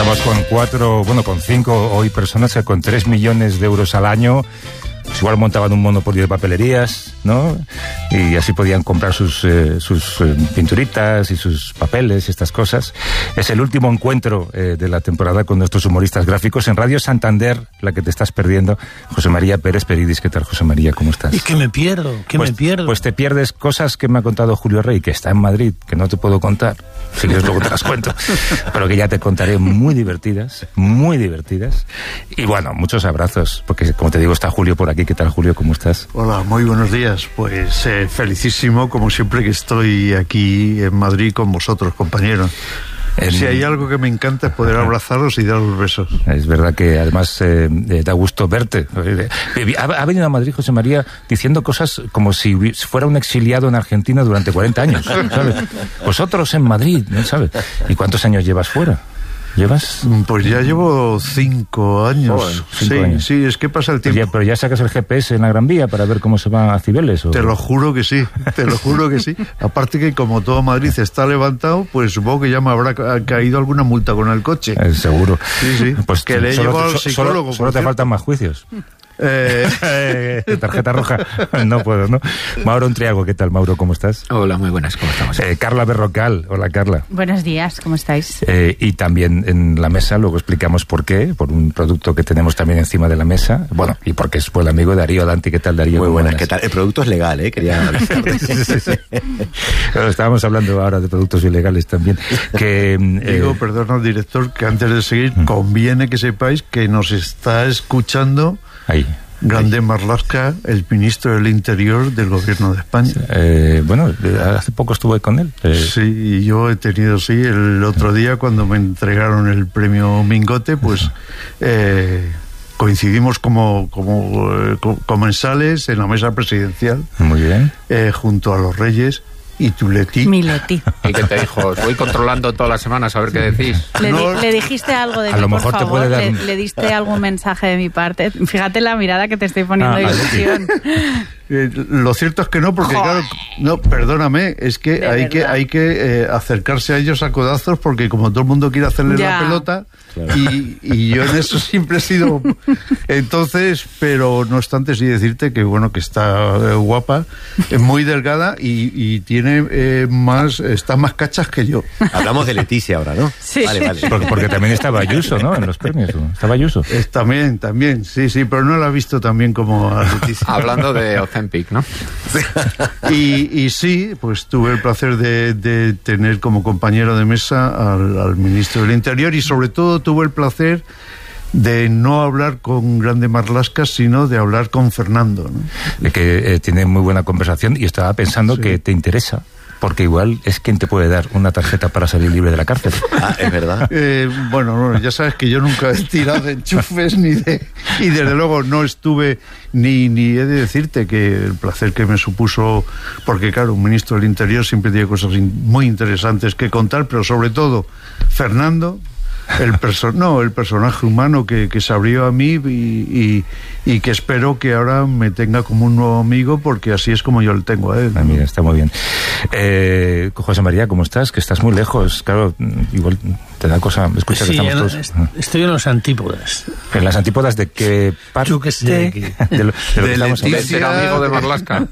Estamos con 5 hoy personas que con 3 millones de euros al año pues igual montaban un monopolio de papelerías, ¿no? Y así podían comprar sus pinturitas y sus papeles y estas cosas. Es el último encuentro de la temporada con nuestros humoristas gráficos en Radio Santander, la que te estás perdiendo. José María Pérez Peridis. ¿Qué tal, José María? ¿Cómo estás? ¿Y qué me pierdo? Me pierdo? Pues te pierdes cosas que me ha contado Julio Rey, que está en Madrid, que no te puedo contar. Si quieres luego te las cuento. Pero que ya te contaré, muy divertidas. Y bueno, muchos abrazos, porque como te digo, está Julio por aquí. ¿Qué tal, Julio? ¿Cómo estás? Hola, muy buenos días. Pues felicísimo, como siempre, que estoy aquí en Madrid con vosotros, compañeros. Si hay algo que me encanta es poder abrazaros y daros besos. Es verdad que además da gusto verte. Ha venido a Madrid José María diciendo cosas como si fuera un exiliado en Argentina durante 40 años, ¿sabes? Vosotros en Madrid, ¿no? ¿Sabes? ¿Y cuántos años llevas fuera? ¿Llevas? Pues ya llevo 5 años. Joder, 5 años. Sí, es que pasa el tiempo. Pero ya sacas el GPS en la Gran Vía para ver cómo se va a Cibeles. Te lo juro que sí, Aparte que como todo Madrid está levantado, pues supongo que ya me habrá caído alguna multa con el coche. Seguro. Sí. Pues que le llevo al psicólogo. Solo te faltan más juicios. Tarjeta roja. No puedo, ¿no? Mauro Untriago, ¿qué tal, Mauro? ¿Cómo estás? Hola, muy buenas, ¿cómo estamos? Carla Berrocal, hola, Carla. Buenos días, ¿cómo estáis? Y también en la mesa, luego explicamos por qué, por un producto que tenemos también encima de la mesa, bueno, y porque es buen amigo Darío Danti. ¿Qué tal, Darío? Muy buenas, ¿qué tal? El producto es legal, quería avisarte. Sí. Bueno, estábamos hablando ahora de productos ilegales también. Digo, perdona, director, que antes de seguir, conviene que sepáis que nos está escuchando Grande Marlaska, el ministro del Interior del Gobierno de España. Bueno, hace poco estuve con él. Sí, y yo he tenido, el otro día cuando me entregaron el premio Mingote, pues coincidimos como comensales en la mesa presidencial. Muy bien. Junto a los Reyes. Y tu Leti. Mi Leti. ¿Y qué te dijo? Voy controlando todas las semanas a ver qué decís. Le dijiste algo de mí, a lo mejor por te favor. puede dar... ¿Le diste algún mensaje de mi parte? Fíjate la mirada que te estoy poniendo de ilusión. Lo cierto es que no, porque claro, no, perdóname, es que hay que acercarse a ellos a codazos, porque como todo el mundo quiere hacerle la pelota, claro. y yo en eso siempre he sido. Entonces, pero no obstante, sí decirte que bueno, que está guapa, es muy delgada y tiene está más cachas que yo. Hablamos de Leticia ahora, ¿no? Sí. Vale. Porque también estaba Ayuso, ¿no? En los premios. ¿Estaba Ayuso? También, sí, pero no la he visto tan bien como a Leticia. Hablando de Ozempic, ¿no? Y sí, pues tuve el placer de tener como compañero de mesa al ministro del Interior, y sobre todo tuve el placer de no hablar con Grande Marlaska, sino de hablar con Fernando, ¿no? Que tiene muy buena conversación, y estaba pensando que te interesa, porque igual es quien te puede dar una tarjeta para salir libre de la cárcel. Es verdad. Bueno, ya sabes que yo nunca he tirado de enchufes y desde luego no estuve ni he de decirte que el placer que me supuso, porque claro, un ministro del Interior siempre tiene cosas muy interesantes que contar, pero sobre todo Fernando, el personaje humano que se abrió a mí y que espero que ahora me tenga como un nuevo amigo, porque así es como yo le tengo a él, ¿no? Mira, está muy bien. José María, ¿cómo estás? Que estás muy lejos. Claro, igual te da cosa. Escucha, que estamos todos. Estoy en los antípodas. ¿En las antípodas de qué parte? Yo que sé. De lo que estamos hablando. De ser amigo de Marlaska.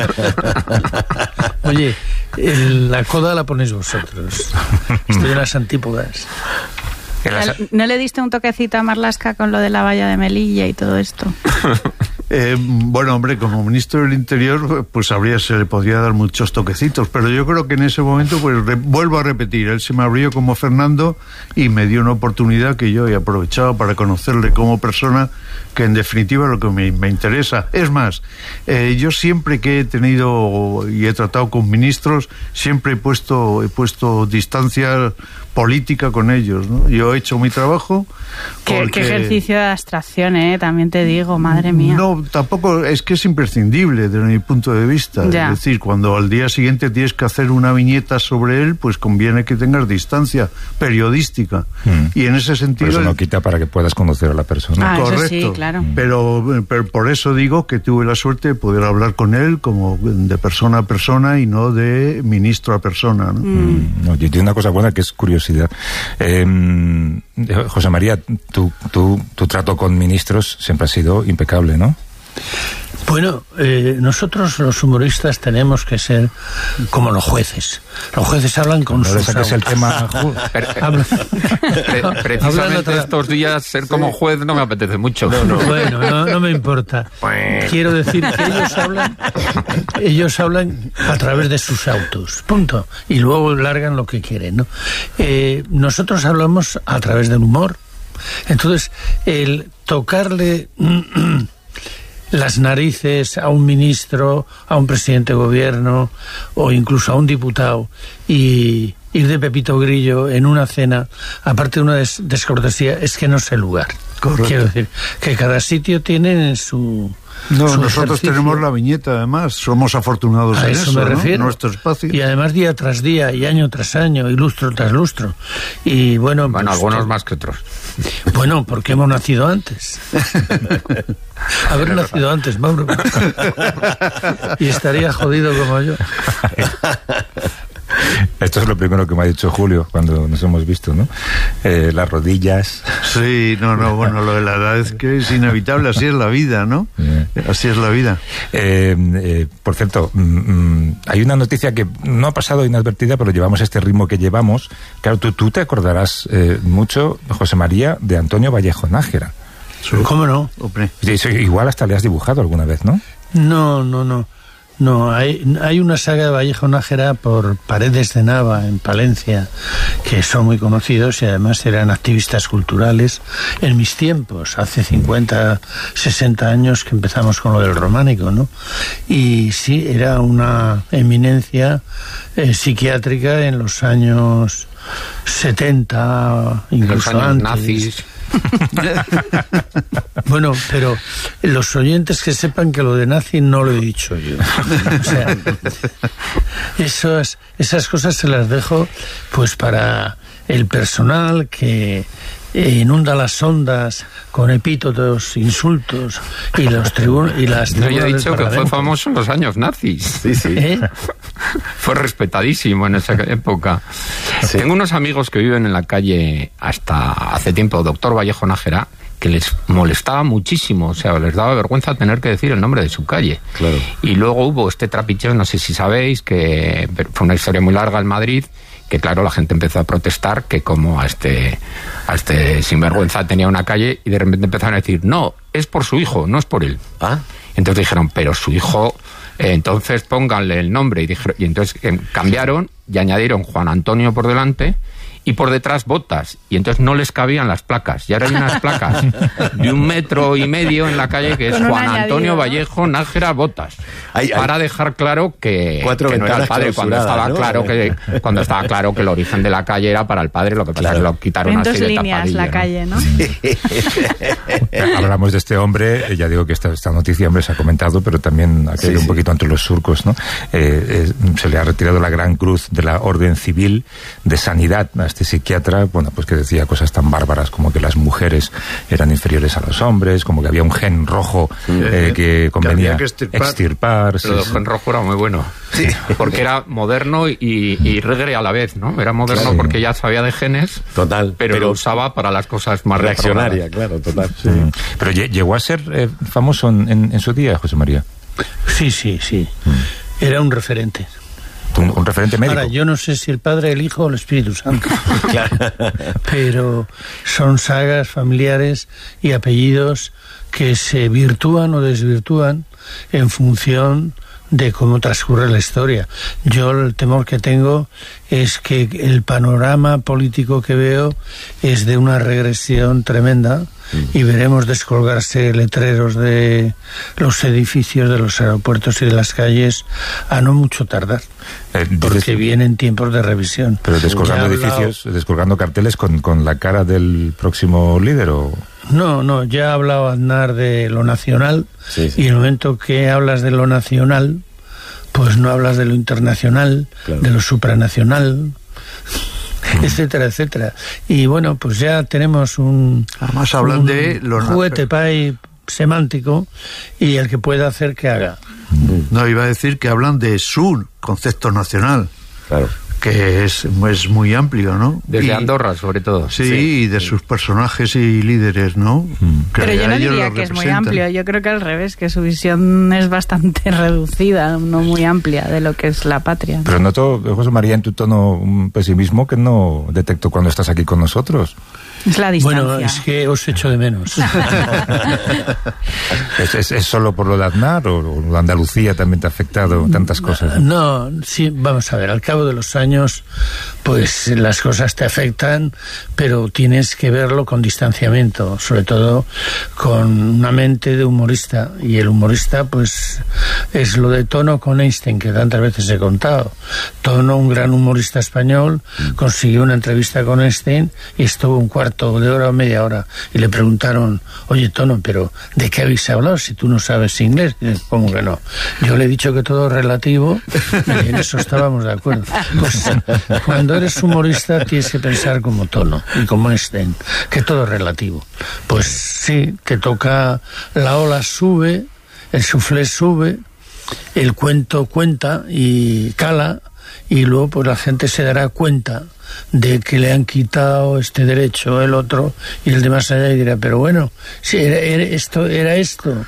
Oye, la coda la ponéis vosotros. Estoy en las antípodas. ¿No le diste un toquecito a Marlaska con lo de la valla de Melilla y todo esto? Bueno, hombre, como ministro del Interior, pues se le podría dar muchos toquecitos, pero yo creo que en ese momento, pues vuelvo a repetir, él se me abrió como Fernando y me dio una oportunidad que yo he aprovechado para conocerle como persona, que en definitiva es lo que me interesa. Es más, yo siempre que he tenido y he tratado con ministros, siempre he puesto distancia política con ellos, ¿no? Yo he hecho mi trabajo. Qué ejercicio de abstracción, también te digo, madre mía. No, tampoco, es que es imprescindible desde mi punto de vista. Ya. Es decir, cuando al día siguiente tienes que hacer una viñeta sobre él, pues conviene que tengas distancia periodística. Y en ese sentido... Pero eso no quita para que puedas conocer a la persona. Correcto. Eso sí, claro. Pero por eso digo que tuve la suerte de poder hablar con él como de persona a persona y no de ministro a persona, ¿no? No, y tiene una cosa buena que es curiosa. curiosidad. José María, tu trato con ministros siempre ha sido impecable, ¿no? Bueno, nosotros los humoristas tenemos que ser como los jueces. Los jueces hablan con sus es el tema. Precisamente estos días ser como juez no me apetece mucho. Bueno, no me importa. Quiero decir que ellos hablan a través de sus autos, punto. Y luego largan lo que quieren, ¿no? Nosotros hablamos a través del humor. Entonces, el tocarle las narices a un ministro, a un presidente de gobierno o incluso a un diputado y ir de Pepito Grillo en una cena, aparte de una descortesía, es que no sé el lugar. Correcto. Quiero decir que cada sitio tiene su... No, su nosotros ejercicio. tenemos la viñeta, además. Somos afortunados A en eso eso, me ¿no? refiero. Nuestro espacio. Y además día tras día, y año tras año, y lustro tras lustro. Y bueno, pues, algunos más que otros. Bueno, porque hemos nacido antes. Haber nacido antes, Mauro. Y estaría jodido como yo. Esto es lo primero que me ha dicho Julio cuando nos hemos visto, ¿no? Las rodillas. Sí, bueno, lo de la edad es que es inevitable, así es la vida, ¿no? Así es la vida. Por cierto, hay una noticia que no ha pasado inadvertida, pero llevamos este ritmo que llevamos. Claro, tú te acordarás mucho, José María, de Antonio Vallejo Nájera. ¿Cómo no? Hombre. Igual hasta le has dibujado alguna vez, ¿no? No, hay una saga de Vallejo Nájera por Paredes de Nava en Palencia que son muy conocidos y además eran activistas culturales en mis tiempos, hace 50, 60 años que empezamos con lo del románico, ¿no? Y sí, era una eminencia psiquiátrica en los años 70, incluso los años antes. nazis. Bueno, pero los oyentes que sepan que lo de nazi no lo he dicho yo. O sea, esas cosas se las dejo pues para el personal que inunda las ondas con epítetos, insultos y las tribunas. No, yo he dicho que fue famoso en los años nazis. Sí. Fue respetadísimo en esa época. Sí. Tengo unos amigos que viven en la calle hasta hace tiempo, doctor Vallejo Nájera, que les molestaba muchísimo, o sea, les daba vergüenza tener que decir el nombre de su calle. Claro. Y luego hubo este trapicheo, no sé si sabéis, que fue una historia muy larga en Madrid, que claro, la gente empezó a protestar que como a este sinvergüenza tenía una calle, y de repente empezaron a decir, no, es por su hijo, no es por él. Entonces dijeron, pero su hijo, entonces pónganle el nombre, y entonces cambiaron y añadieron Juan Antonio por delante y por detrás Botas, y entonces no les cabían las placas, y ahora hay unas placas de 1,5 metros en la calle que es Juan Antonio Vallejo Nájera Botas, para dejar claro que no era el padre, cuando estaba, ¿no? Cuando estaba claro que el origen de la calle era para el padre, lo que pasa es que lo quitaron así de tapadillo. En 2 líneas la calle, ¿no? Hablamos de este hombre, ya digo que esta noticia, hombre, se ha comentado, pero también ha caído un poquito entre los surcos, ¿no? Se le ha retirado la Gran Cruz de la Orden Civil de Sanidad a este psiquiatra, bueno, pues que decía cosas tan bárbaras como que las mujeres eran inferiores a los hombres, como que había un gen rojo que convenía que extirpar. Pero el gen rojo era muy bueno, porque era moderno y regre a la vez, ¿no? Era moderno porque ya sabía de genes, pero lo usaba para las cosas más reaccionarias, claro, total. Sí. Pero llegó a ser famoso en su día, José María. Sí. Era un referente. Un referente médico. Ahora, yo no sé si el Padre, el Hijo o el Espíritu Santo. Pero son sagas familiares y apellidos que se virtúan o desvirtúan en función de cómo transcurre la historia. Yo el temor que tengo es que el panorama político que veo es de una regresión tremenda y veremos descolgarse letreros de los edificios de los aeropuertos y de las calles a no mucho tardar, porque vienen tiempos de revisión. Pero descolgando edificios, descolgando carteles con la cara del próximo líder, ¿o...? No, ya ha hablado Aznar de lo nacional, y en el momento que hablas de lo nacional, pues no hablas de lo internacional, de lo supranacional, etcétera. Y bueno, pues ya tenemos además hablan de juguete pay semántico, y el que pueda hacer que haga. No, iba a decir que hablan de su concepto nacional. Claro. que es muy amplio, ¿no? Desde Andorra, sobre todo. Sí, y de sus personajes y líderes, ¿no? Pero yo no diría que es muy amplio, yo creo que al revés, que su visión es bastante reducida, no muy amplia de lo que es la patria. Pero noto, José María, en tu tono un pesimismo que no detecto cuando estás aquí con nosotros. Es la distancia. Bueno, es que os echo de menos. ¿Es solo por lo de Aznar o la Andalucía también te ha afectado tantas cosas? No, sí, vamos a ver, al cabo de los años, pues las cosas te afectan, pero tienes que verlo con distanciamiento, sobre todo con una mente de humorista. Y el humorista, pues, es lo de Tono con Einstein, que tantas veces he contado. Tono, un gran humorista español, consiguió una entrevista con Einstein y estuvo un cuarto de hora o media hora y le preguntaron, oye Tono, pero ¿de qué habéis hablado si tú no sabes inglés? ¿Cómo que no? Yo le he dicho que todo es relativo y en eso estábamos de acuerdo. Pues cuando eres humorista tienes que pensar como Tono y como Einstein, que todo es relativo. Pues sí, te toca, la ola sube, el suflé sube, el cuento cuenta y cala, y luego pues la gente se dará cuenta de que le han quitado este derecho, el otro, y el de más allá, y dirá, pero bueno, sí, era esto.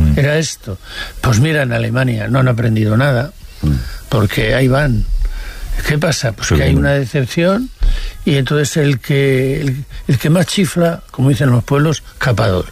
Pues mira, en Alemania no han aprendido nada, porque ahí van. ¿Qué pasa? Pues que hay una decepción, y entonces el que más chifla, como dicen los pueblos, capador.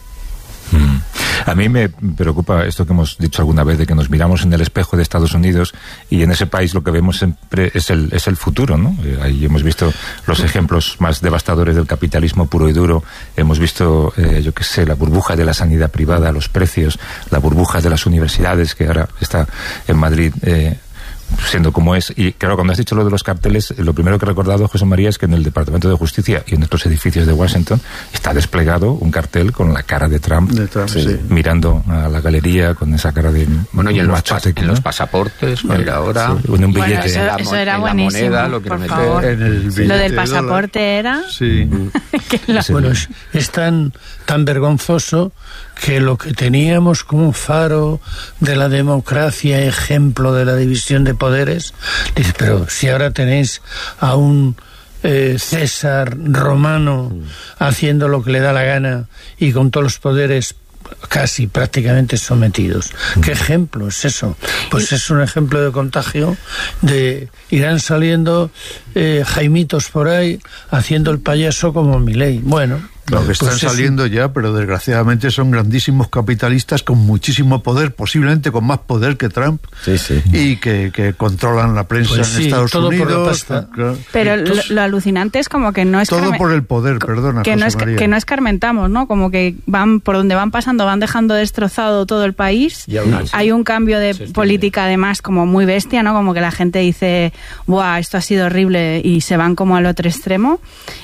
A mí me preocupa esto que hemos dicho alguna vez, de que nos miramos en el espejo de Estados Unidos y en ese país lo que vemos siempre es el futuro, ¿no? Ahí hemos visto los ejemplos más devastadores del capitalismo puro y duro. Hemos visto, yo qué sé, la burbuja de la sanidad privada, los precios, la burbuja de las universidades, que ahora está en Madrid siendo como es. Y claro, cuando has dicho lo de los carteles, lo primero que he recordado, José María, es que en el Departamento de Justicia y en otros edificios de Washington está desplegado un cartel con la cara de Trump, sí, mirando a la galería con esa cara de... Bueno, y en los pasaportes, para ir ahora... Sí, un billete. Bueno, eso era buenísimo, moneda, lo por favor. Lo del pasaporte era... Sí. Bueno, es tan vergonzoso que lo que teníamos como un faro de la democracia, ejemplo de la división de poderes, dice, pero si ahora tenéis a un César romano haciendo lo que le da la gana y con todos los poderes casi prácticamente sometidos. ¿Qué ejemplo es eso? Pues es un ejemplo de contagio, de irán saliendo Jaimitos por ahí haciendo el payaso como Milei. Bueno, Lo que están saliendo ya, pero desgraciadamente son grandísimos capitalistas con muchísimo poder, posiblemente con más poder que Trump, y que controlan la prensa en Estados todo Unidos. Por la pasta. Pero lo alucinante es como que no es... Todo por el poder, perdona, que no, que no escarmentamos, ¿no? Como que van por donde van pasando, van dejando destrozado todo el país. Hay un cambio de política además como muy bestia, ¿no? Como que la gente dice, ¡buah, esto ha sido horrible! Y se van como al otro extremo.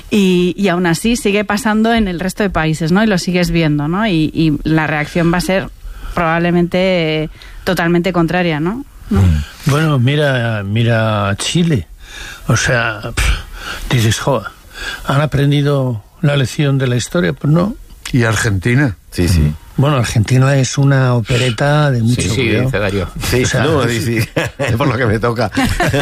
Y aún así sigue pasando en el resto de países, ¿no? Y lo sigues viendo, ¿no? Y la reacción va a ser probablemente totalmente contraria, ¿no? Bueno, mira Chile. O sea, dices, joder, ¿han aprendido la lección de la historia? Pues no. ¿Y Argentina? Sí, sí. Bueno, Argentina es una opereta de mucho cuidado. Sí, Darío. Sí, o sea, no, sí, por lo que me toca.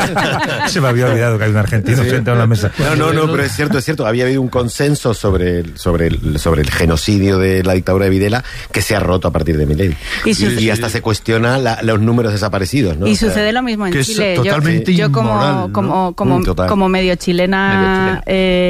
Se me había olvidado que hay un argentino sentado en la mesa. No, pero es cierto. Había habido un consenso sobre el genocidio de la dictadura de Videla que se ha roto a partir de Milei. Y hasta se cuestiona los números desaparecidos, ¿no? Y sucede lo mismo en Chile. Es totalmente yo inmoral, como medio chilena,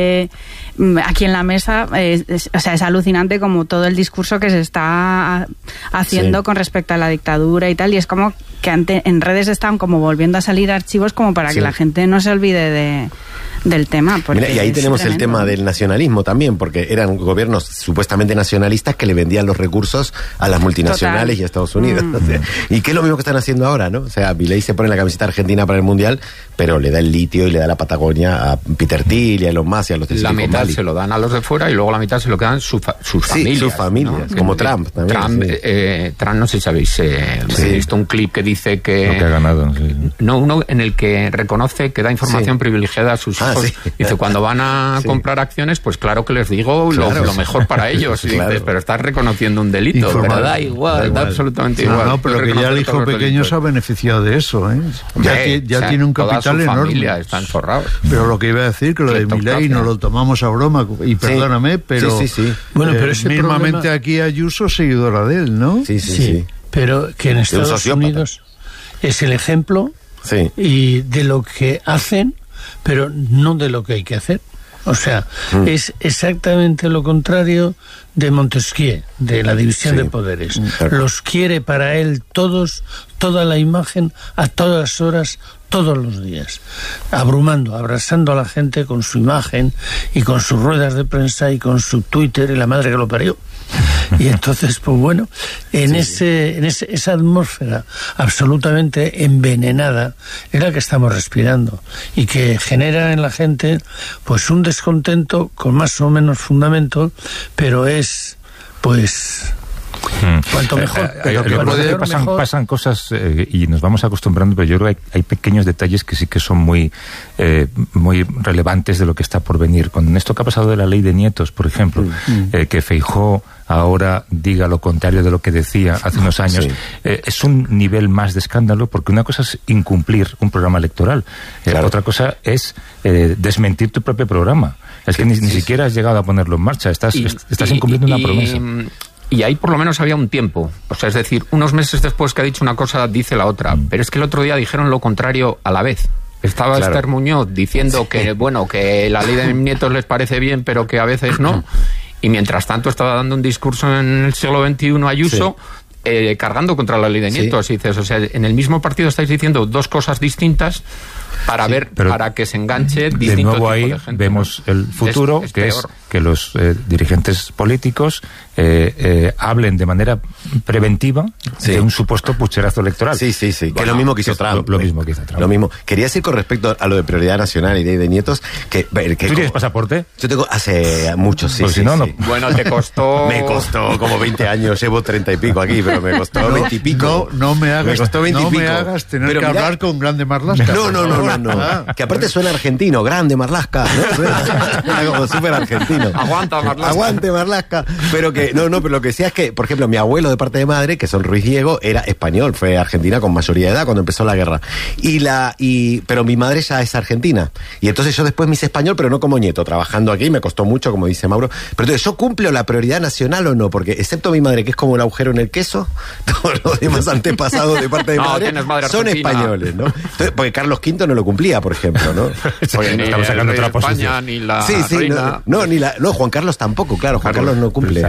aquí en la mesa, es alucinante como todo el discurso que se está haciendo con respecto a la dictadura y tal, y es como que en redes están como volviendo a salir archivos como para que la gente no se olvide del tema. Mira, y ahí tenemos el tema del nacionalismo también, porque eran gobiernos supuestamente nacionalistas que le vendían los recursos a las multinacionales y a Estados Unidos. O sea, y que es lo mismo que están haciendo ahora, ¿no? O sea, Milei se pone la camiseta argentina para el Mundial, pero le da el litio y le da la Patagonia a Peter Thiel y a Elon Musk y a los de Silicon Valley. La mitad se lo dan a los de fuera y luego la mitad se lo quedan sus familias. Sus familias, ¿no? Como Trump también. Trump no sé si sabéis, he visto un clip que dice que... Lo que ha ganado, sí. No, uno en el que reconoce que da información privilegiada a sus hijos. Sí. Dice, cuando van a comprar acciones, pues claro que les digo lo mejor para ellos. Y dices, pero estás reconociendo un delito. Pero da igual, da absolutamente igual. No, pero que ya el hijo pequeño se ha beneficiado de eso, ¿eh? Ya tiene un capital enorme. Están forrados. Pero lo que iba a decir, que lo de Milei no lo tomamos a broma, y perdóname, pero... Sí. Bueno, pero mismamente problema... aquí Ayuso seguidora de él, ¿no? Sí. Pero que en Estados Unidos es el ejemplo y de lo que hacen, pero no de lo que hay que hacer. O sea, es exactamente lo contrario de Montesquieu, de la división de poderes. Los quiere para él todos, toda la imagen, a todas horas, todos los días, abrumando, abrazando a la gente con su imagen y con sus ruedas de prensa y con su Twitter y la madre que lo parió. Y entonces, pues bueno, en esa atmósfera absolutamente envenenada es la que estamos respirando y que genera en la gente pues un descontento con más o menos fundamento, pero es pues... Cuanto mejor, pero pasan cosas y nos vamos acostumbrando, pero yo creo que hay pequeños detalles que sí que son muy relevantes de lo que está por venir. Con esto que ha pasado de la ley de nietos, por ejemplo, que Feijóo ahora diga lo contrario de lo que decía hace unos años, es un nivel más de escándalo, porque una cosa es incumplir un programa electoral, otra cosa es desmentir tu propio programa. Es que ni siquiera has llegado a ponerlo en marcha, estás incumpliendo una promesa. Y ahí por lo menos había un tiempo. O sea, es decir, unos meses después que ha dicho una cosa, dice la otra. Pero es que el otro día dijeron lo contrario a la vez. Estaba Esther Muñoz diciendo que, bueno, que la ley de nietos les parece bien, pero que a veces no. Y mientras tanto estaba dando un discurso en el siglo XXI Ayuso, cargando contra la ley de nietos. Y dices, o sea, en el mismo partido estáis diciendo dos cosas distintas para que se enganche distinto de nuevo tipo ahí de gente. Vemos el futuro, es que es que los dirigentes políticos hablen de manera preventiva de un supuesto pucherazo electoral. Sí, bueno, que es lo mismo que hizo Trump. Lo mismo que hizo Trump. Lo mismo. Quería decir con respecto a lo de prioridad nacional y de nietos, que ¿tú tienes pasaporte? Yo tengo hace mucho, Pues si no. Bueno, te costó... Me costó como 20 años, llevo 30 y pico aquí, pero me costó 20 y pico. No me hagas, me costó 20 y pico. Me hagas tener que hablar con Grande Marlaska. No. Que aparte suena argentino, Grande Marlaska, ¿no? Suena como súper argentino. Aguante Marlaska. Pero pero lo que decía es que, por ejemplo, mi abuelo de parte de madre, que son Ruiz Diego, era español, fue argentina con mayoría de edad cuando empezó la guerra. Pero mi madre ya es argentina. Y entonces yo después me hice español, pero no como nieto, trabajando aquí, me costó mucho, como dice Mauro. Pero entonces, ¿yo cumplo la prioridad nacional o no? Porque, excepto mi madre, que es como un agujero en el queso, todos los demás antepasados de parte de madre son españoles, ¿no? Entonces, porque Carlos V no lo cumplía, por ejemplo, ¿no? Porque no estamos sacando otra posición. Ni la reina. No, Juan Carlos tampoco, claro, Juan Carlos no cumple.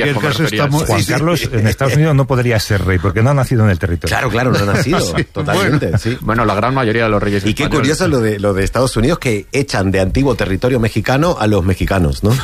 Juan Carlos en Estados Unidos no podría ser rey, porque no ha nacido en el territorio. Claro, no ha nacido, totalmente, Bueno, la gran mayoría de los reyes y qué curioso lo de Estados Unidos, que echan de antiguo territorio mexicano a los mexicanos, ¿no?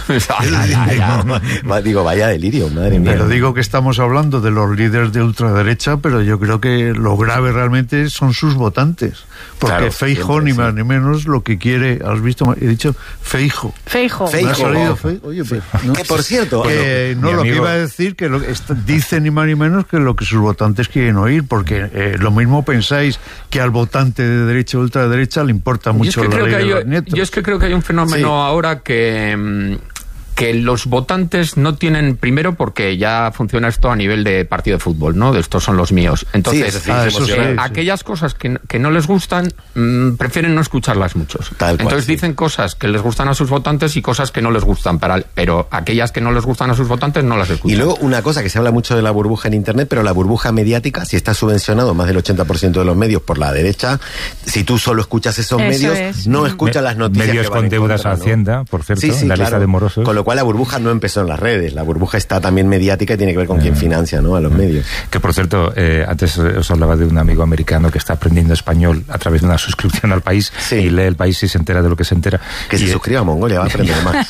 Digo, vaya delirio, madre mía. Pero digo que estamos hablando de los líderes de ultraderecha, pero yo creo que lo grave realmente son sus votantes. Porque Feijóo, ni más ni menos, lo que quiere, ¿has visto? He dicho Feijóo. ¿Me ha salido Feijóo? Oye, pues, ¿no? Que por cierto... lo que iba a decir, que dice ni más ni menos que lo que sus votantes quieren oír, porque lo mismo pensáis que al votante de derecha o ultraderecha le importa mucho la ley de los nietos. Yo es que creo que hay un fenómeno ahora que los votantes no tienen, primero porque ya funciona esto a nivel de partido de fútbol, ¿no? De estos son los míos. Entonces, aquellas cosas que no les gustan, prefieren no escucharlas muchos. Entonces dicen cosas que les gustan a sus votantes y cosas que no les gustan, pero aquellas que no les gustan a sus votantes no las escuchan. Y luego una cosa que se habla mucho de la burbuja en Internet, pero la burbuja mediática, si está subvencionado más del 80% de los medios por la derecha, si tú solo escuchas esos medios, no escuchas las noticias. Medios con deudas a Hacienda, por cierto, en la lista de morosos. Con lo cual la burbuja no empezó en las redes, la burbuja está también mediática y tiene que ver con quién financia, ¿no? A los medios. Que por cierto, antes os hablaba de un amigo americano que está aprendiendo español a través de una suscripción al País y lee el País y se entera de lo que se entera. Que se suscriba a Mongolia, va a aprender más.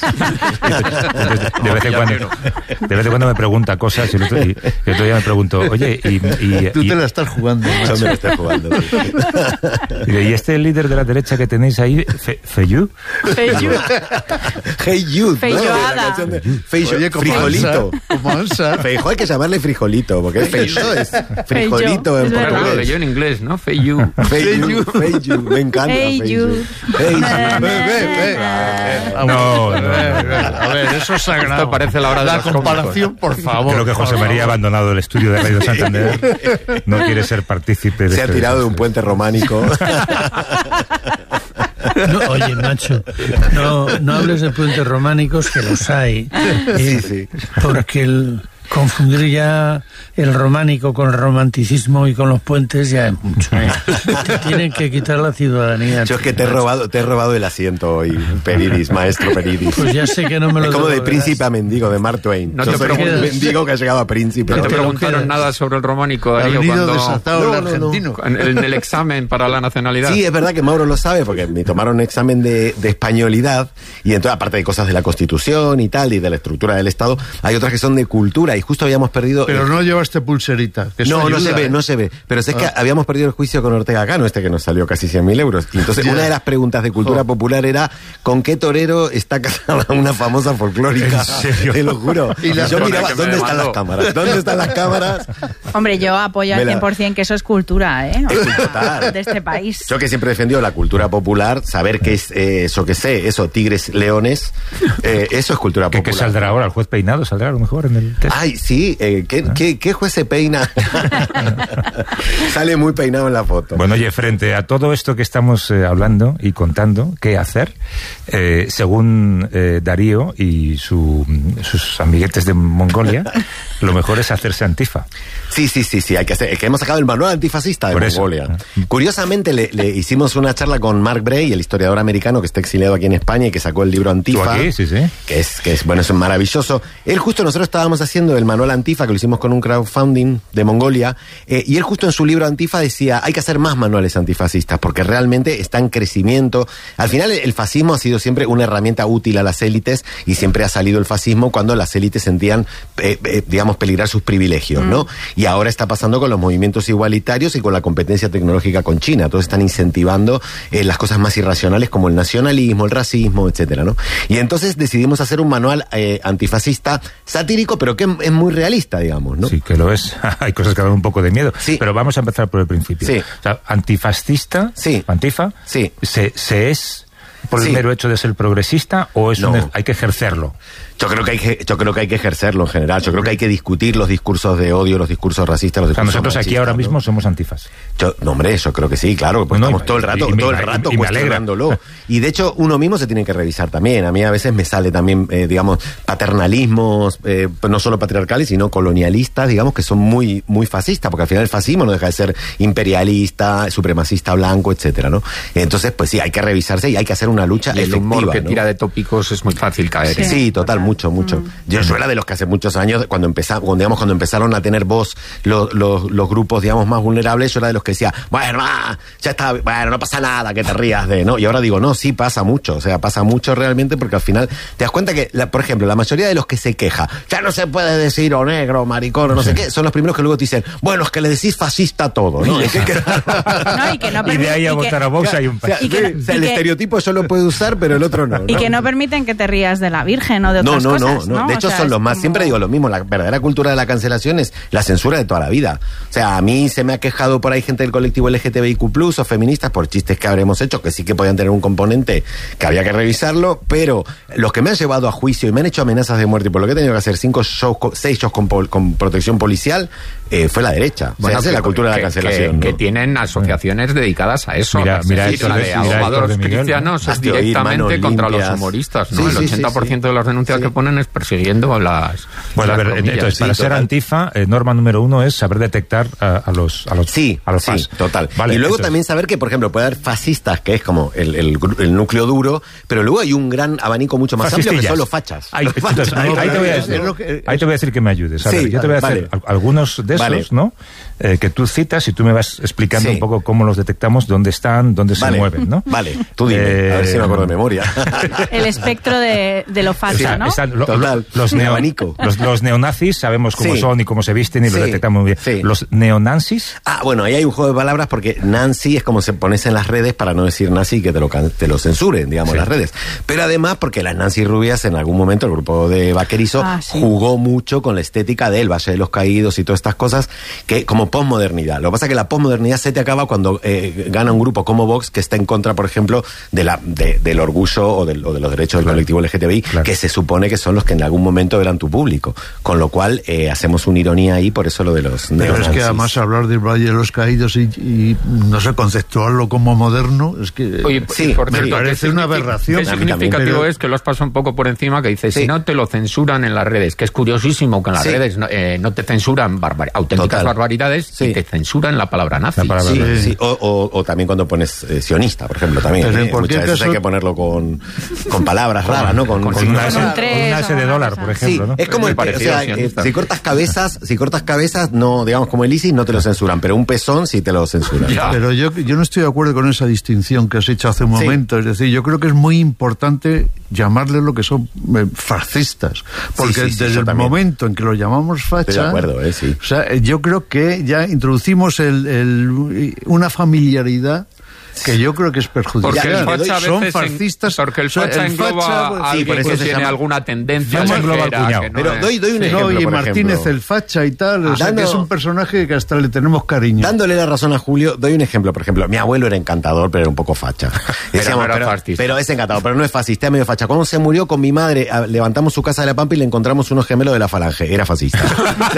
De vez en cuando me pregunta cosas y el otro día me pregunto, oye, tú te la estás jugando. Yo me la estoy jugando. ¿Y este líder de la derecha que tenéis ahí, Feijóo? Hey Youth, ¿no? Feijoada. Oye, como frijolito. Como Ansar. Feijóo hay que llamarle frijolito, porque Feijóo es frijolito en es verdad. Lo portugués. leyó en inglés, ¿no? Feijú. Feijú, me encanta. Feijú. Ve. No, A ver, eso es sagrado. Esto parece la hora de la los comparación, por favor. creo que José María ha abandonado el estudio de Radio Santander. No quiere ser partícipe de Se ha tirado de un puente románico. No, oye, Nacho, no hables de puentes románicos, que los hay. Sí. Porque confundir ya el románico con el romanticismo y con los puentes ya es mucho. Te tienen que quitar la ciudadanía. Yo es que te he robado el asiento hoy, Peridis, maestro Peridis. Pues ya sé que no me lo Es como de devolverás. príncipe a mendigo, de Mark Twain. No Yo te soy un preocupes. mendigo que ha llegado a príncipe. No te te lo preguntaron quedas. nada sobre el románico, Ha Darío, venido cuando... desatado el No. argentino. En el examen para la nacionalidad. Sí, es verdad que Mauro lo sabe, porque me tomaron un examen de españolidad, y entonces, aparte de cosas de la Constitución y tal, y de la estructura del Estado, hay otras que son de cultura, y justo habíamos perdido... Pero no llevaste pulserita. Que eso No ayuda, no se ve. Pero es que habíamos perdido el juicio con Ortega Cano, que nos salió casi 100.000 euros. Y entonces, Ya. una de las preguntas de cultura popular era: ¿con qué torero está casada una famosa folclórica? ¿En serio? Te lo juro. Y la yo zona miraba, que me ¿dónde están mandó? las cámaras? ¿Dónde están las cámaras? Hombre, yo apoyo al Me la- 100% que eso es cultura, ¿eh? O sea, Total. de este país. Yo que siempre he defendido la cultura popular, saber qué es eso, tigres, leones, eso es cultura ¿Qué popular. saldrá ahora? ¿El juez peinado saldrá a lo mejor en el test? Ay, sí, ¿qué juez se peina? Sale muy peinado en la foto. Bueno, oye, frente a todo esto que estamos hablando y contando, ¿qué hacer? Según Darío y sus amiguetes de Mongolia, lo mejor es hacerse antifa. Sí, hay que hacer. Es que hemos sacado el manual antifascista de Por eso. Mongolia. Curiosamente, le hicimos una charla con Mark Bray, el historiador americano que está exiliado aquí en España y que sacó el libro Antifa. ¿Tú aquí? Sí. Que es bueno, es maravilloso. Él justo, nosotros estábamos haciendo el manual Antifa, que lo hicimos con un crowdfunding de Mongolia, y él justo en su libro Antifa decía: hay que hacer más manuales antifascistas, porque realmente está en crecimiento. Al final, el fascismo ha sido siempre una herramienta útil a las élites, y siempre ha salido el fascismo cuando las élites sentían, digamos, peligrar sus privilegios, ¿no? Y ahora está pasando con los movimientos igualitarios y con la competencia tecnológica con China. Todos están incentivando las cosas más irracionales como el nacionalismo, el racismo, etcétera, ¿no? Y entonces decidimos hacer un manual antifascista satírico, pero que es muy realista, digamos, ¿no? Sí, que lo es. Hay cosas que dan un poco de miedo. Sí. Pero vamos a empezar por el principio. Sí. O sea, antifascista, Sí. antifa, Sí. ¿se es por el Sí. mero hecho de ser progresista o es No. hay que ejercerlo? Yo creo que hay que ejercerlo en general. Yo creo que hay que discutir los discursos de odio, los discursos racistas, los O sea, discursos nosotros aquí machistas, ahora ¿no? mismo somos antifas. No, hombre, yo creo que sí, claro, porque No, estamos y- todo el rato, y me alegra. cuestionándolo. Y de hecho, uno mismo se tiene que revisar también. A mí a veces me sale también, digamos, paternalismos, no solo patriarcales, sino colonialistas, digamos, que son muy, muy fascistas, porque al final el fascismo no deja de ser imperialista, supremacista blanco, etcétera, ¿no? Entonces, pues sí, hay que revisarse y hay que hacer una lucha Y el humor efectiva, que ¿no? tira de tópicos es muy fácil caer. Sí, total, mucho. Yo era de los que hace muchos años, cuando empezaron a tener voz los grupos, digamos, más vulnerables, yo era de los que decía: bueno, ya está, bueno, no pasa nada, que te rías de, ¿no? Y ahora digo: no, sí pasa mucho, o sea, pasa mucho realmente, porque al final te das cuenta que, por ejemplo, la mayoría de los que se queja, ya no se puede decir o negro, o maricón, o no sé qué, son los primeros que luego te dicen: bueno, es que le decís fascista a todo, ¿no? No, y que no Y de ahí a votar a Vox hay un O sea, Y que- o sea, y el que- estereotipo yo lo puedo usar, pero el otro no. Y ¿no? que no permiten que te rías de la Virgen o de otras cosas, ¿no? De hecho, O sea, son es los más. como- Siempre digo lo mismo: la verdadera cultura de la cancelación es la censura de toda la vida. O sea, a mí se me ha quejado por ahí gente del colectivo LGTBIQ+, o feministas, por chistes que habremos hecho, que sí que podían tener un componente que había que revisarlo, pero los que me han llevado a juicio y me han hecho amenazas de muerte, y por lo que he tenido que hacer 6 shows con protección policial, fue la derecha. Bueno, o sea, esa es la cultura de la cancelación. que ¿no? tienen asociaciones dedicados a eso. Mira, Es mira decir, esto la de- de mira abogados esto de Miguel, cristianos es Hazte oír, directamente manos contra limpias. los humoristas, ¿no? Sí, El sí, sí, 80% de las denuncias Sí. que ponen es persiguiendo a las... Bueno, a las ver, comillas. entonces, para sí, ser total. antifa, norma número 1 es saber detectar a los Sí, fans. total. Vale, y luego entonces, también saber que, por ejemplo, puede haber fascistas, que es como el núcleo duro, pero luego hay un gran abanico mucho más amplio que fascistillas. son los fachas. Ahí, Los entonces, fachas. ahí te voy a es decir, lo que- ahí te voy a decir que me ayudes. A Sí, ver, yo te voy a vale. hacer algunos de de esos, ¿no? Que tú citas y tú me vas explicando un poco cómo los detectamos, dónde están, dónde se mueven, ¿no? Vale, tú dime, a ver si me acuerdo de memoria. El espectro de lo falso, ¿no? Total, los neonazis sabemos cómo son y cómo se visten y los detectamos muy bien. Sí. Los neonazis. Bueno, ahí hay un juego de palabras porque Nancy es como se pones en las redes para no decir nazi y que te lo censuren, digamos, las redes. Pero además porque las Nancy rubias en algún momento, el grupo de Vaquerizo, jugó mucho con la estética del Valle de los Caídos y todas estas cosas que como posmodernidad. Lo que pasa es que la posmodernidad se te acaba cuando gana un grupo como Vox que está en contra, por ejemplo, del orgullo o de los derechos del colectivo LGTBI, que se supone que son los que en algún momento eran tu público. Con lo cual hacemos una ironía ahí, por eso lo de los neonazis. Pero es que además hablar del Valle de los Caídos y no sé, conceptuarlo como moderno, es que me parece una aberración. Qué significativo es que lo has pasado un poco por encima, que dice, si no te lo censuran en las redes, que es curiosísimo que en las redes no te censuran auténticas barbaridades y te censuran la palabra nazi. O también cuando pones sionista, por ejemplo, también. Muchas veces hay que ponerlo con palabras raras, ¿no? Con una S de dólar, por ejemplo, ¿no? Es como si cortas cabezas, no, digamos, como el ISIS, no te lo censuran, pero un pezón sí te lo censuran. Pero yo no estoy de acuerdo con esa distinción que has hecho hace un momento. Es decir, yo creo que es muy importante llamarles lo que son fascistas, porque desde el momento en que lo llamamos facha, estoy de acuerdo, o sea, yo creo que ya introducimos una familiaridad que yo creo que es perjudicial. Porque el facha son fascistas. Porque el facha engloba a alguien que tiene alguna tendencia. Pero doy un ejemplo, y Martínez el facha y tal, o sea, que es un personaje que hasta le tenemos cariño. Dándole la razón a Julio, doy un ejemplo. Por ejemplo, mi abuelo era encantador, pero era un poco facha. Decíamos, pero es encantador, pero no es fascista, es medio facha. Cuando se murió con mi madre, levantamos su casa de la Pampa y le encontramos unos gemelos de la Falange. Era fascista. O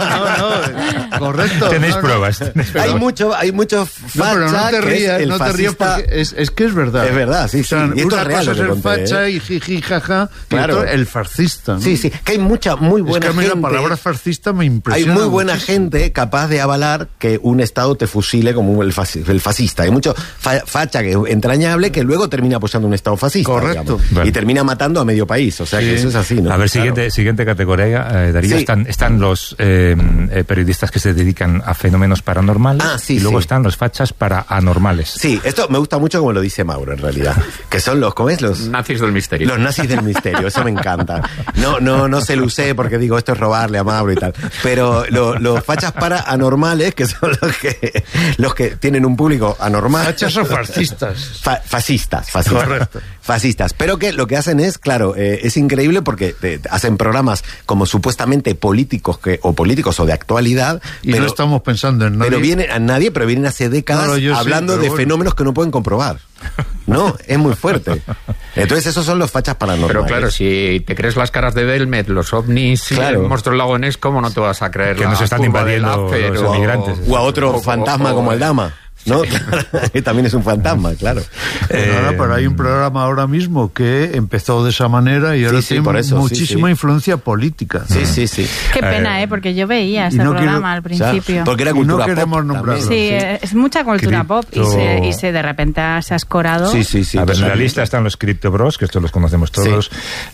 sea, no, correcto. Tenéis pruebas. Hay mucho facha. Pero no te rías, no te rías porque es que es verdad. Es verdad, sí. O sea, y esto una es real, cosa es el conté, facha y jiji, jaja, claro. Y otro el fascista, ¿no? Sí, que hay muy buena gente. La palabra fascista me impresiona. Hay muy buena muchísimo. gente capaz de avalar que un Estado te fusile como el fascista. Hay mucho facha que es entrañable que luego termina apoyando un Estado fascista. Correcto. Y termina matando a medio país. O sea que eso es así, ¿no? A ver, siguiente categoría, Darío. Están los periodistas que se dedican a fenómenos paranormales y luego están los fachas paranormales. Sí, esto me gusta mucho como lo dice Mauro, en realidad. Que son los nazis del misterio. Los nazis del misterio, eso me encanta. No se lo usé porque digo, esto es robarle a Mauro y tal. Pero los fachas paranormales, que son los que tienen un público anormal. Fachas o fascistas. Fascistas. Correcto. Fascistas. Pero que lo que hacen es, claro, es increíble porque hacen programas como supuestamente políticos o de actualidad. Y no estamos pensando en nadie. Pero vienen hace décadas hablando de fenómenos que no pueden comprobar. No, es muy fuerte. Entonces esos son los fachas paranormales. Pero claro, si te crees las caras de Belmet, los ovnis, el monstruo del lago Ness, ¿cómo no te vas a creer que nos están invadiendo los emigrantes? O a otro fantasma como el Dama. ¿No? Sí. También es un fantasma, claro. Pero hay un programa ahora mismo que empezó de esa manera y ahora tiene muchísima influencia política. Sí. Qué pena, porque yo veía este programa al principio. Porque era cultura pop. Queremos nombrarlo. Sí, es mucha cultura pop y se de repente se ha escorado. Sí. A ver, en la lista están los Crypto Bros, que estos los conocemos todos.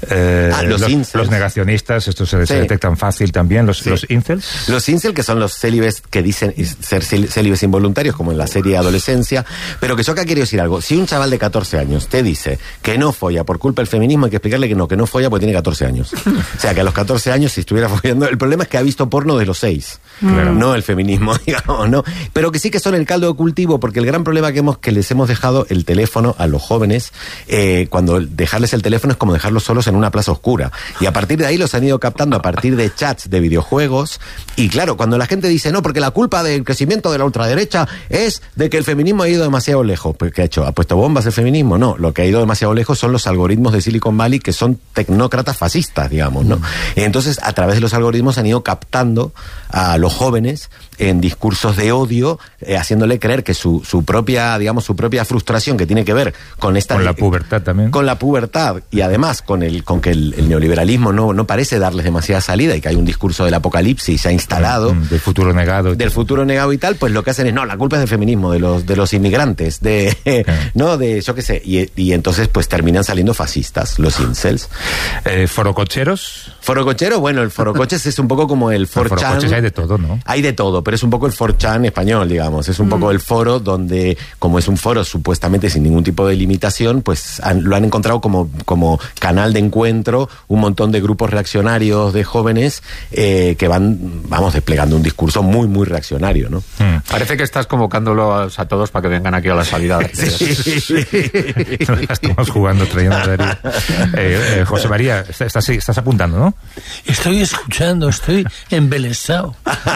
Los negacionistas, estos se detectan fácil también. Los incels. Los incels, que son los célibes que dicen ser célibes involuntarios, como en la serie Adolescencia, pero que yo acá quiero decir algo. Si un chaval de 14 años te dice que no folla por culpa del feminismo, hay que explicarle que no folla porque tiene 14 años. O sea, que a los 14 años, si estuviera follando, el problema es que ha visto porno de los 6. Claro. No el feminismo, digamos, no. Pero que sí que son el caldo de cultivo, porque el gran problema que les hemos dejado el teléfono a los jóvenes, cuando dejarles el teléfono es como dejarlos solos en una plaza oscura. Y a partir de ahí los han ido captando a partir de chats de videojuegos. Y claro, cuando la gente dice, no, porque la culpa del crecimiento de la ultraderecha es de que el feminismo ha ido demasiado lejos. Pues, ¿qué ha hecho? ¿Ha puesto bombas el feminismo? No, lo que ha ido demasiado lejos son los algoritmos de Silicon Valley, que son tecnócratas fascistas, digamos, ¿no? Entonces, a través de los algoritmos han ido captando a los jóvenes en discursos de odio, haciéndole creer que su propia frustración, que tiene que ver con la pubertad también. Con la pubertad, y además con que el neoliberalismo no parece darles demasiada salida, y que hay un discurso del apocalipsis ya instalado. Del futuro negado. Del futuro negado y tal, pues lo que hacen es, no, la culpa es del feminismo. negacionismo de los inmigrantes, ¿no? Yo qué sé, y entonces pues terminan saliendo fascistas, los incels. ¿Forococheros? Forococheros, bueno, el forocoches es un poco como el 4chan. Forocoches hay de todo, ¿no? Hay de todo, pero es un poco el 4chan español, digamos. Es un poco el foro donde, como es un foro supuestamente sin ningún tipo de limitación, pues lo han encontrado como canal de encuentro un montón de grupos reaccionarios de jóvenes que van, desplegando un discurso muy, muy reaccionario, ¿no? Parece que estás convocándolos a todos para que vengan aquí a la salida. Estamos jugando, trayendo a Darío. José María, estás apuntando, ¿no? Estoy escuchando, estoy embelesado.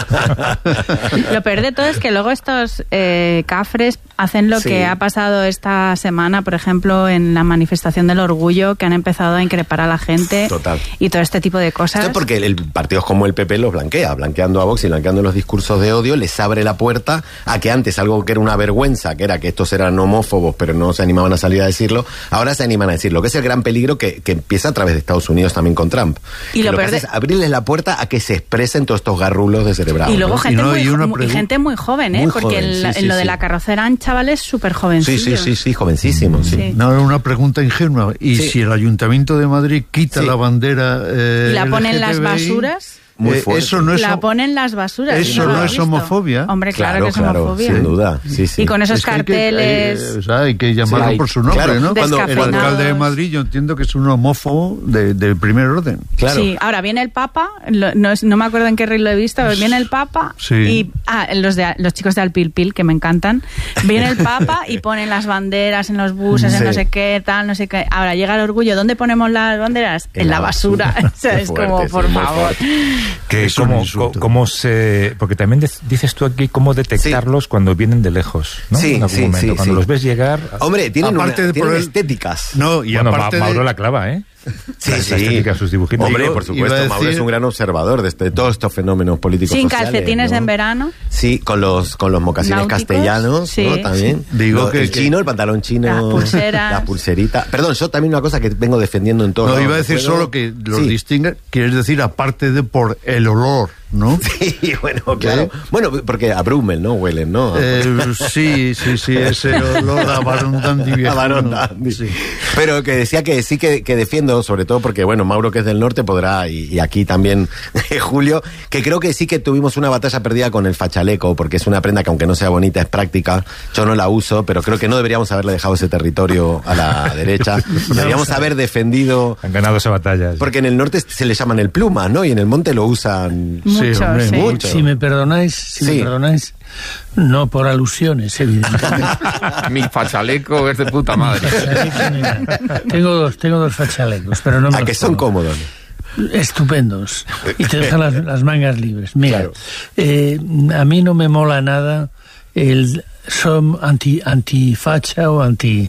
Lo peor de todo es que luego estos cafres hacen lo que ha pasado esta semana, por ejemplo, en la manifestación del orgullo, que han empezado a increpar a la gente. Total. Y todo este tipo de cosas. Esto es porque partidos como el PP los blanqueando a Vox y blanqueando los discursos de odio, les abre la puerta a que antes algo que era una vergüenza, que era que estos eran homófobos, pero no se animaban a salir a decirlo, ahora se animan a decirlo, que es el gran peligro que empieza a través de Estados Unidos también con Trump. Y lo que hace es abrirles la puerta a que se expresen todos estos garrulos descerebrados. Y luego gente muy joven, ¿eh? Porque en lo de la carrocera eran chavales súper jovencillos. Sí, jovencísimos. Sí. No, era una pregunta ingenua. ¿Y si el Ayuntamiento de Madrid quita la bandera y la pone en las basuras? Eso no es la ponen las basuras. Eso no es homofobia. Hombre, claro que es homofobia. Sin duda. Sí. Y con esos carteles. Hay que llamarlo por su nombre, ¿no? Cuando el alcalde de Madrid, yo entiendo que es un homófobo de primer orden. Claro. Sí, ahora viene el Papa, no me acuerdo en qué reel lo he visto, pero viene el Papa y los chicos de Alpilpil, que me encantan, viene el Papa y ponen las banderas en los buses, en no sé qué, tal, no sé qué. Ahora llega el orgullo, ¿dónde ponemos las banderas? En la basura. O sea, es como, por favor. Que porque también dices tú aquí cómo detectarlos cuando vienen de lejos, ¿no? Sí, en algún momento, cuando los ves llegar. Hombre, tienen estéticas. No, y bueno, aparte Mauro la clava, ¿eh? Sí. La estética, sus dibujitos. Hombre, por supuesto, Mauro es un gran observador de todos estos fenómenos políticos sin sociales. Sin calcetines, ¿no? En verano. Sí, con los mocasines náuticos, castellanos, ¿no? También. Digo que el chino, el pantalón chino, la pulserita. Perdón, yo también una cosa que vengo defendiendo en todo. No, iba a decir solo que los distingue, quieres decir, aparte de por el olor, ¿no? Sí, bueno, claro. Bueno, porque a Brummel, ¿no? Huelen, ¿no? Sí, ese olor a Barón Dandy viejo. Sí. Pero que decía que sí que defiendo, sobre todo porque, bueno, Mauro, que es del norte, podrá, y aquí también Julio, que creo que sí que tuvimos una batalla perdida con el fachaleco, porque es una prenda que, aunque no sea bonita, es práctica. Yo no la uso, pero creo que no deberíamos haberle dejado ese territorio a la derecha. Deberíamos haber defendido... Han ganado esa batalla. Porque en el norte se le llaman el pluma, ¿no? Y en el monte lo usan... Mucho. Si me perdonáis, no por alusiones, evidentemente. Mi fachaleco es de puta madre. Tengo dos fachalecos, pero no me que son cómodos. Estupendos. Y te dejan las mangas libres. Mira, a mí no me mola nada el son antifacha o anti...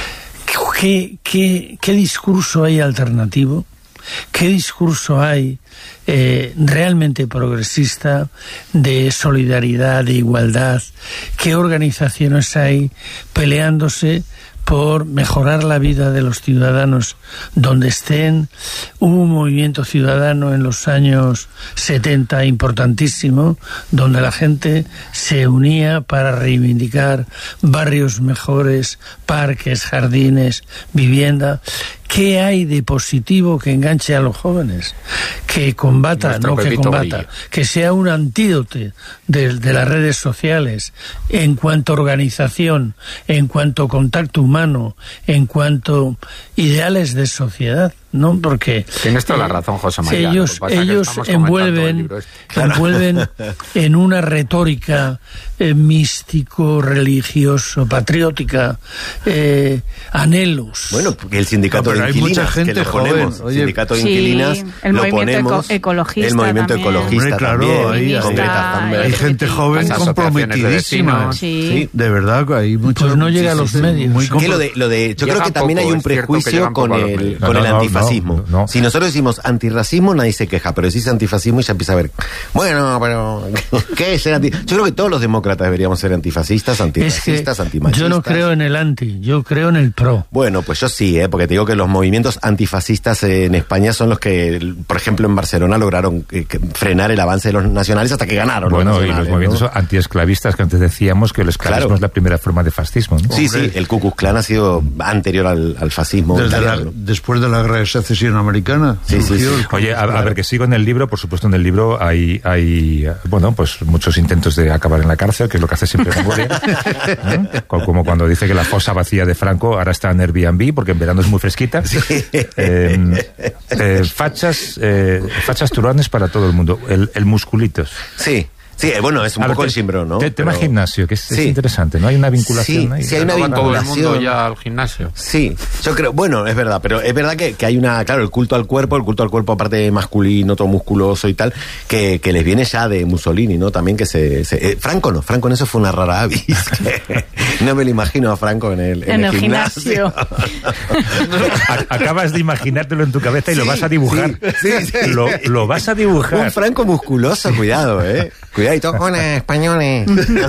¿Qué discurso hay alternativo? ¿Qué discurso hay realmente progresista, de solidaridad, de igualdad? ¿Qué organizaciones hay peleándose por mejorar la vida de los ciudadanos donde estén? Hubo un movimiento ciudadano en los años 70 importantísimo, donde la gente se unía para reivindicar barrios mejores, parques, jardines, vivienda. ¿Qué hay de positivo que enganche a los jóvenes? Que combata, que sea un antídoto de las redes sociales en cuanto a organización, en cuanto a contacto humano, en cuanto a ideales de sociedad, ¿no? Porque tienes toda la razón, José María. Ellos envuelven en una retórica místico, religioso, patriótica, anhelos. Bueno, porque el sindicato de inquilinas, hay mucha gente que lo ponemos, joven. El sindicato de inquilinas, el lo movimiento ponemos, ecologista, el movimiento ecologista también, con Greta Thunberg. Hay gente joven comprometidísima. Sí. De verdad, hay mucho. Pues no llega a los medios. Yo creo que también hay un prejuicio con el antifascismo. No. Si nosotros decimos antirracismo, nadie se queja, pero decís antifascismo y ya empieza a ver, bueno, pero ¿qué es ser antifascista? Yo creo que todos los demócratas deberíamos ser antifascistas, antirracistas, antimachistas. Yo no creo en el anti, yo creo en el pro. Bueno, pues yo sí, porque te digo que los movimientos antifascistas en España son los que, por ejemplo, ejemplo, en Barcelona lograron frenar el avance de los nacionales hasta que ganaron. Bueno, y los movimientos antiesclavistas que antes decíamos que el esclavismo es la primera forma de fascismo, ¿no? Sí, sí, el Ku Klux Klan ha sido anterior al fascismo. Después de la guerra de secesión americana. Sí, sí, sí. Oye, a ver, que sigo en el libro, por supuesto en el libro hay bueno, pues muchos intentos de acabar en la cárcel, que es lo que hace siempre Memoria, ¿no? Como cuando dice que la fosa vacía de Franco ahora está en Airbnb, porque en verano es muy fresquita. Sí. Fachas turones para todo el mundo. El musculitos. Sí. Sí, bueno, es un poco el Simbrón, ¿no? Tema gimnasio, que es interesante, ¿no? Hay una vinculación ahí. Sí, hay una vinculación. Todo el mundo ya al gimnasio. Sí, yo creo, bueno, es verdad, pero es verdad que hay claro, el culto al cuerpo aparte masculino, todo musculoso y tal, que les viene ya de Mussolini, ¿no? También que Franco en eso fue una rara avis. No me lo imagino a Franco en el gimnasio. Acabas de imaginártelo en tu cabeza y lo vas a dibujar. Sí. Lo vas a dibujar. Un Franco musculoso, cuidado, Cuidadito con españoles.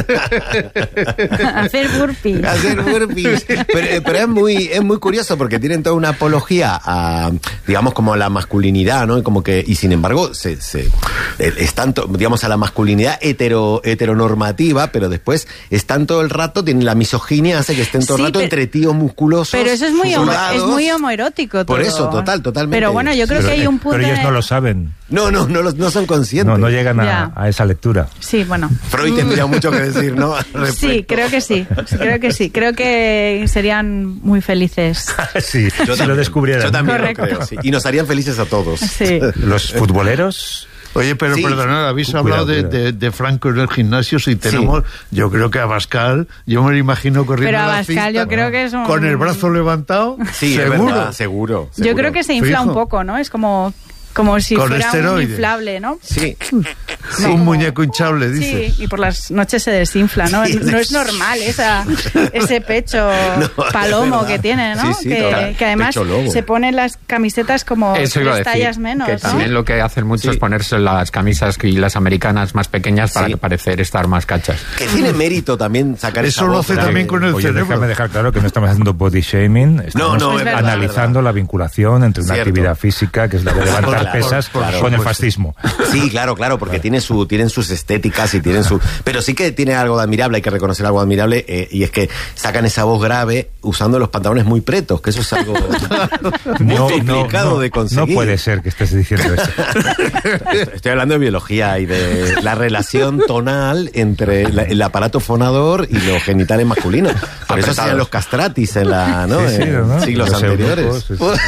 Hacer burpees. Pero es muy curioso porque tienen toda una apología a, digamos, como a la masculinidad, ¿no? Y sin embargo, es tanto, digamos, a la masculinidad heteronormativa, pero después están todo el rato, tienen la misoginia, hace que estén todo el rato entre tíos musculosos. Pero eso es muy homoerótico todo. Por eso, totalmente. Pero bueno, yo creo que hay un punto. Pero ellos no lo saben. No son conscientes. No llegan a esa lectura. Sí, bueno. Freud tendría mucho que decir, ¿no? Sí, creo que sí. Creo que serían muy felices. Sí, si lo descubrieran. Yo también lo creo, sí. Y nos harían felices a todos. Sí. Los futboleros... Oye, pero perdonad, habéis hablado de Franco en el gimnasio. Si tenemos, yo creo que a Abascal, yo me lo imagino corriendo. Pero Abascal yo creo que es un... Con el brazo levantado, sí, seguro. Es verdad, seguro. Yo creo que se infla un poco, ¿no? Es como si fuera esteroides. un inflable, ¿no? Sí. Un muñeco hinchable, dices. Sí, y por las noches se desinfla, ¿no? Sí, no es normal ese pecho palomo que tiene, ¿no? Sí, que además se ponen las camisetas como 3 tallas menos, que ¿no? también lo que hacen mucho es ponerse las camisas y las americanas más pequeñas para parecer estar más cachas. Que tiene mérito también sacar eso lo hace también con el cerebro. Déjame dejar claro que no estamos haciendo body shaming, estamos analizando la vinculación entre una actividad física, que es la de levantar pesas, con el fascismo. Sí, claro, porque tienen sus estéticas y tienen su... Pero sí que tiene algo de admirable, hay que reconocer algo admirable, y es que sacan esa voz grave usando los pantalones muy pretos, que eso es algo muy complicado de conseguir. No puede ser que estés diciendo eso. Estoy hablando de biología y de la relación tonal entre el aparato fonador y los genitales masculinos. Por eso se los castratis en siglos anteriores.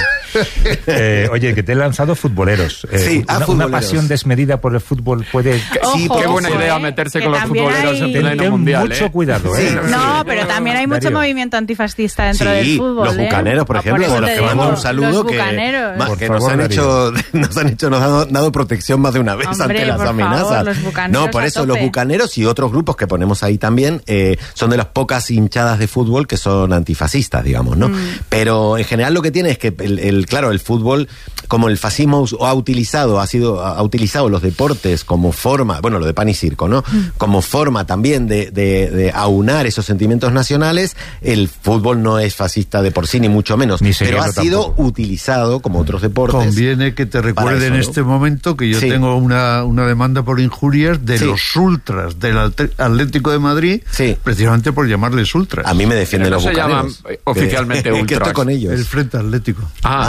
Oye, que te he lanzado futboleros. Futboleros. Una pasión desmedida por el fútbol puede... Sí, qué buena idea meterse con los futboleros en pleno mundial. Mucho cuidado, No, pero también hay mucho movimiento antifascista dentro del fútbol. Los bucaneros, por ejemplo, los que mando un saludo, que nos han dado protección más de una vez ante las amenazas. No, por eso los bucaneros y otros grupos que ponemos ahí también son de las pocas hinchadas de fútbol que son antifascistas, digamos, ¿no? Pero en general lo que tiene es que el fútbol, como el fascismo ha utilizado los deportes como forma, bueno, lo de pan y circo, ¿no? Como forma también de aunar esos sentimientos nacionales. El fútbol no es fascista de por sí, ni mucho menos, pero ha sido utilizado como otros deportes. Conviene que te recuerde en este momento que yo tengo una demanda por injurias de los ultras del Atlético de Madrid, precisamente por llamarles ultras. A mí me defienden los bucaneros. Se llaman oficialmente ultras. ¿Qué está con ellos? El Frente Atlético.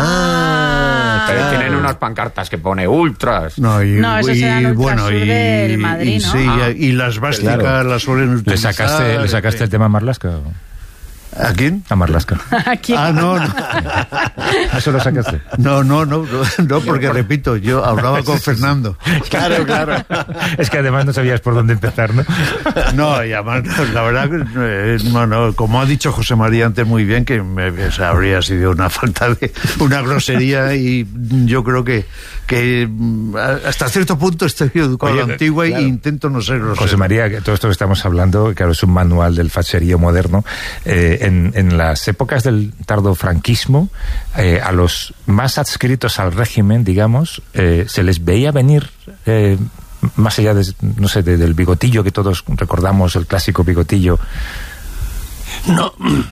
Pero tienen unas pancartas que pone ultras. Eso serán ultras del Madrid, ¿no? Y las básicas las suelen utilizar. ¿Le sacaste el tema Marlaska? ¿A quién? A Marlaska. No. ¿Eso lo sacaste? No, porque repito, yo hablaba con Fernando. Claro. Es que además no sabías por dónde empezar, ¿no? No, y además, la verdad, como ha dicho José María antes muy bien, que habría sido una falta de una grosería, y yo creo que hasta cierto punto estoy educado a la antigua e intento no ser grosero. José María, que todo esto que estamos hablando, claro, es un manual del facherío moderno. En las épocas del tardofranquismo, a los más adscritos al régimen, digamos, se les veía venir, más allá del bigotillo que todos recordamos, el clásico bigotillo.